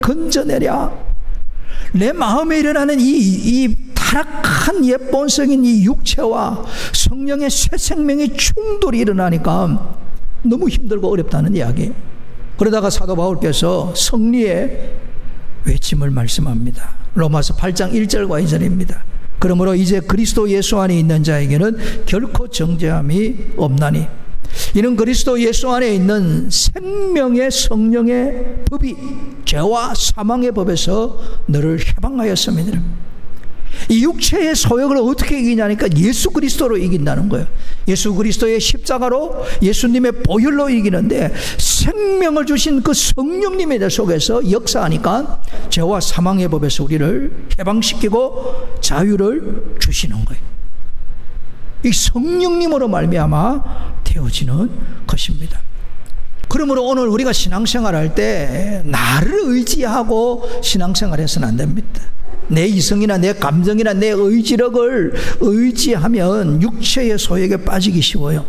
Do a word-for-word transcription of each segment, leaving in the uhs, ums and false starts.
건져내랴. 내 마음에 일어나는 이, 이 타락한 옛 본성인 이 육체와 성령의 새 생명의 충돌이 일어나니까 너무 힘들고 어렵다는 이야기. 그러다가 사도 바울께서 승리의 외침을 말씀합니다. 로마서 팔 장 일 절과 이 절입니다. 그러므로 이제 그리스도 예수 안에 있는 자에게는 결코 정죄함이 없나니 이는 그리스도 예수 안에 있는 생명의 성령의 법이 죄와 사망의 법에서 너를 해방하였습니다. 이 육체의 소욕을 어떻게 이기냐니까 예수 그리스도로 이긴다는 거예요. 예수 그리스도의 십자가로, 예수님의 보혈로 이기는데 생명을 주신 그 성령님의 내 속에서 역사하니까 죄와 사망의 법에서 우리를 해방시키고 자유를 주시는 거예요. 이 성령님으로 말미암아 되어지는 것입니다. 그러므로 오늘 우리가 신앙생활 할 때 나를 의지하고 신앙생활 해서는 안 됩니다. 내 이성이나 내 감정이나 내 의지력을 의지하면 육체의 소욕에 빠지기 쉬워요.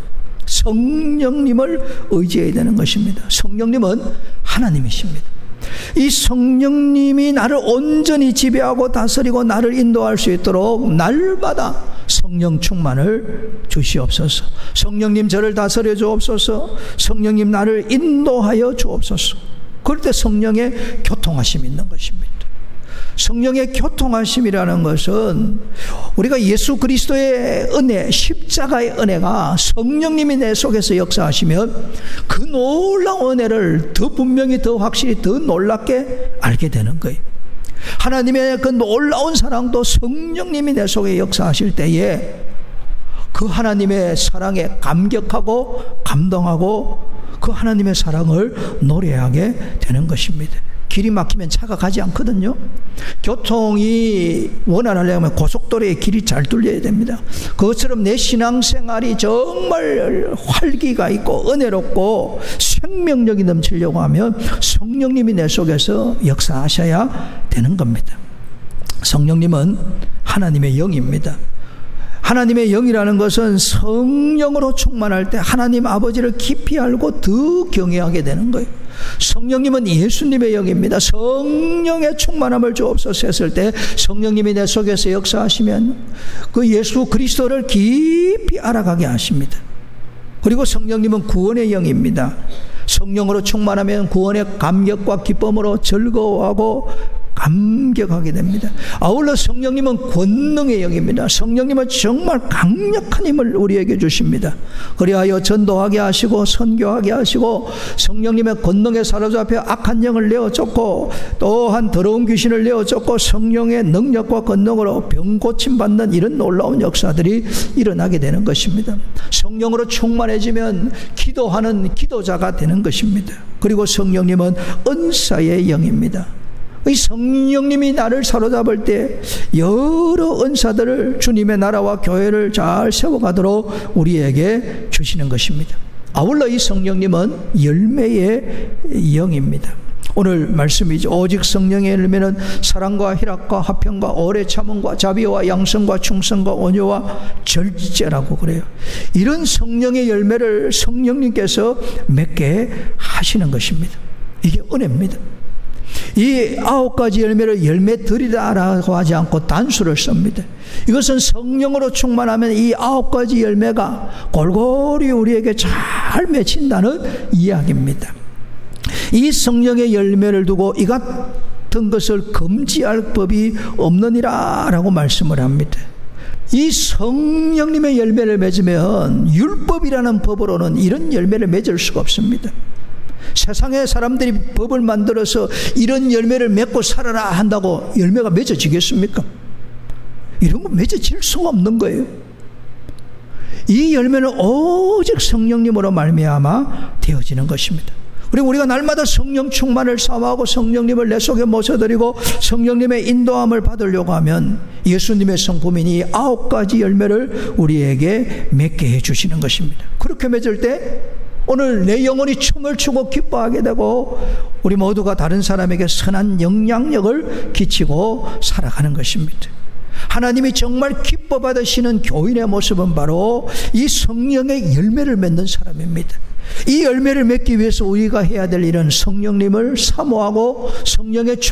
성령님을 의지해야 되는 것입니다. 성령님은 하나님이십니다. 이 성령님이 나를 온전히 지배하고 다스리고 나를 인도할 수 있도록 날마다 성령 충만을 주시옵소서. 성령님 저를 다스려 주옵소서. 성령님 나를 인도하여 주옵소서. 그럴 때 성령의 교통하심이 있는 것입니다. 성령의 교통하심이라는 것은 우리가 예수 그리스도의 은혜, 십자가의 은혜가 성령님이 내 속에서 역사하시면 그 놀라운 은혜를 더 분명히, 더 확실히, 더 놀랍게 알게 되는 거예요. 하나님의 그 놀라운 사랑도 성령님이 내 속에 역사하실 때에 그 하나님의 사랑에 감격하고 감동하고 그 하나님의 사랑을 노래하게 되는 것입니다. 길이 막히면 차가 가지 않거든요. 교통이 원활하려면 고속도로에 길이 잘 뚫려야 됩니다. 그것처럼 내 신앙생활이 정말 활기가 있고 은혜롭고 생명력이 넘치려고 하면 성령님이 내 속에서 역사하셔야 되는 겁니다. 성령님은 하나님의 영입니다. 하나님의 영이라는 것은 성령으로 충만할 때 하나님 아버지를 깊이 알고 더 경외하게 되는 거예요. 성령님은 예수님의 영입니다. 성령의 충만함을 주옵소서 했을 때 성령님이 내 속에서 역사하시면 그 예수 그리스도를 깊이 알아가게 하십니다. 그리고 성령님은 구원의 영입니다. 성령으로 충만하면 구원의 감격과 기쁨으로 즐거워하고 감격하게 됩니다. 아울러 성령님은 권능의 영입니다. 성령님은 정말 강력한 힘을 우리에게 주십니다. 그리하여 전도하게 하시고 선교하게 하시고 성령님의 권능에 사로잡혀 악한 영을 내어쫓고 또한 더러운 귀신을 내어쫓고 성령의 능력과 권능으로 병 고침받는 이런 놀라운 역사들이 일어나게 되는 것입니다. 성령으로 충만해지면 기도하는 기도자가 되는 것입니다. 그리고 성령님은 은사의 영입니다. 이 성령님이 나를 사로잡을 때 여러 은사들을 주님의 나라와 교회를 잘 세워가도록 우리에게 주시는 것입니다. 아울러 이 성령님은 열매의 영입니다. 오늘 말씀이죠. 오직 성령의 열매는 사랑과 희락과 화평과 오래 참음과 자비와 양성과 충성과 온유와 절제라고 그래요. 이런 성령의 열매를 성령님께서 맺게 하시는 것입니다. 이게 은혜입니다. 이 아홉 가지 열매를 열매들이라고 하지 않고 단수를 씁니다. 이것은 성령으로 충만하면 이 아홉 가지 열매가 골고루 우리에게 잘 맺힌다는 이야기입니다. 이 성령의 열매를 두고 이 같은 것을 금지할 법이 없느니라 라고 말씀을 합니다. 이 성령님의 열매를 맺으면 율법이라는 법으로는 이런 열매를 맺을 수가 없습니다. 세상의 사람들이 법을 만들어서 이런 열매를 맺고 살아라 한다고 열매가 맺어지겠습니까? 이런 거 맺어질 수가 없는 거예요. 이 열매는 오직 성령님으로 말미암아 되어지는 것입니다. 그리고 우리가 날마다 성령 충만을 사모하고 성령님을 내 속에 모셔드리고 성령님의 인도함을 받으려고 하면 예수님의 성품인 이 아홉 가지 열매를 우리에게 맺게 해주시는 것입니다. 그렇게 맺을 때 오늘 내 영혼이 춤을 추고 기뻐하게 되고 우리 모두가 다른 사람에게 선한 영향력을 끼치고 살아가는 것입니다. 하나님이 정말 기뻐 받으시는 교인의 모습은 바로 이 성령의 열매를 맺는 사람입니다. 이 열매를 맺기 위해서 우리가 해야 될 일은 성령님을 사모하고 성령의